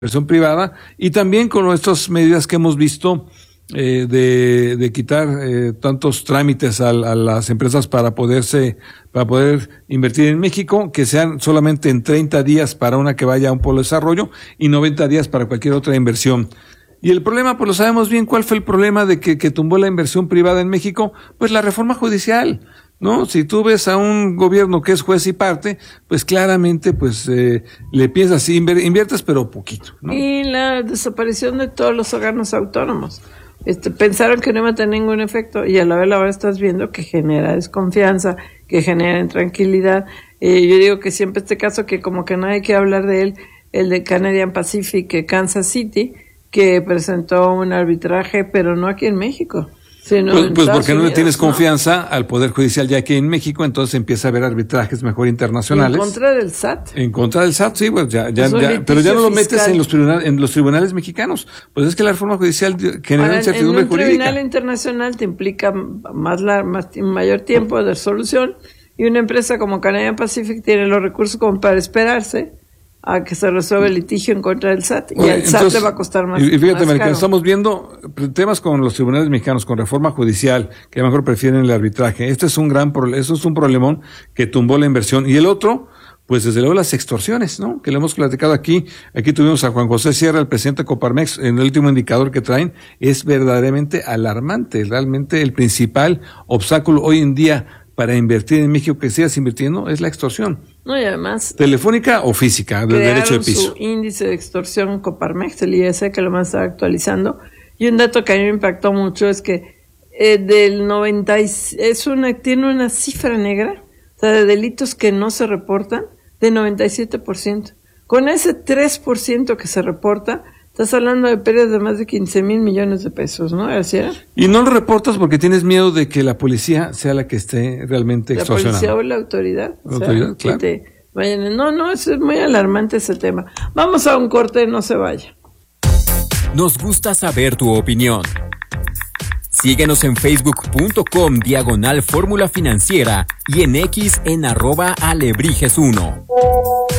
inversión privada, y también con estas medidas que hemos visto de quitar tantos trámites a las empresas para poder invertir en México, que sean solamente en 30 días para una que vaya a un polo de desarrollo y 90 días para cualquier otra inversión. Y el problema, pues lo sabemos bien, ¿cuál fue el problema de que tumbó la inversión privada en México? Pues la reforma judicial, ¿no? Si tú ves a un gobierno que es juez y parte, pues claramente, pues, le piensas, inviertes, pero poquito, ¿no? Y la desaparición de todos los órganos autónomos. Pensaron que no iba a tener ningún efecto, y a la vez ahora estás viendo que genera desconfianza, que genera intranquilidad. Yo digo que siempre este caso, que como que nadie quiere hablar de él, el de Canadian Pacific, Kansas City, que presentó un arbitraje, pero no aquí en México, sino pues porque no le tienes confianza al Poder Judicial ya aquí en México, entonces empieza a haber arbitrajes mejor internacionales. En contra del SAT. En contra del SAT, sí, pues ya, pero ya no lo metes en los tribunales mexicanos. Pues es que la reforma judicial genera incertidumbre jurídica. Un tribunal internacional te implica mayor tiempo de resolución, y una empresa como Canadian Pacific tiene los recursos como para esperarse a que se resuelva el litigio en contra del SAT, y al SAT le va a costar más. Y fíjate, más caro. estamos viendo temas con los tribunales mexicanos, con reforma judicial, que mejor prefieren el arbitraje. Este es un eso es un problemón que tumbó la inversión. Y el otro, pues desde luego las extorsiones, ¿no? Que lo hemos platicado aquí. Aquí tuvimos a Juan José Sierra, el presidente de Coparmex. En el último indicador que traen es verdaderamente alarmante. Realmente el principal obstáculo hoy en día para invertir en México, que sigas invirtiendo, es la extorsión. No, y además, telefónica o física, de derecho de piso. Su índice de extorsión Coparmex, el IS, que lo van a estar actualizando. Y un dato que a mí me impactó mucho es que del 90 tiene una cifra negra, o sea, de delitos que no se reportan, de 97%. Con ese 3% que se reporta, estás hablando de pérdidas de más de 15,000 millones de pesos, ¿no? ¿Así era? Y no lo reportas porque tienes miedo de que la policía sea la que esté realmente extorsionando. La policía o la autoridad. La autoridad, claro. No, es muy alarmante ese tema. Vamos a un corte, no se vaya. Nos gusta saber tu opinión. Síguenos en facebook.com/Fórmula Financiera y en X en @Alebrijes1.